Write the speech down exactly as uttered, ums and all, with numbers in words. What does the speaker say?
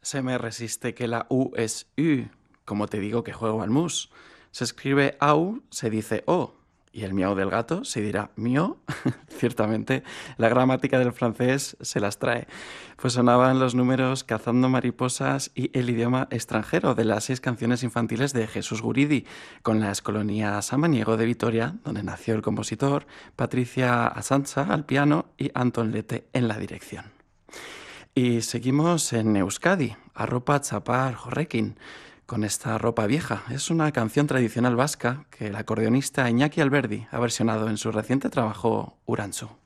Se me resiste que la U es U, como te digo que juego al mus. Se escribe au, se dice o, y el miau del gato se dirá mio. Ciertamente, la gramática del francés se las trae. Pues sonaban los números Cazando mariposas y el idioma extranjero de las seis canciones infantiles de Jesús Guridi, con las colonias Samaniego de Vitoria, donde nació el compositor, Patricia Asancha al piano y Anton Lete en la dirección. Y seguimos en Euskadi, Arropa Txapar Horrekin, con esta ropa vieja. Es una canción tradicional vasca que el acordeonista Iñaki Alberdi ha versionado en su reciente trabajo Urantzu.